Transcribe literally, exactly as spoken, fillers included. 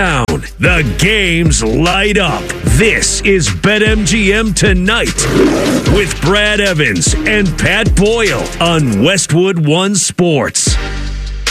The games light up. This is BetMGM Tonight with Brad Evans and Pat Boyle on Westwood One Sports.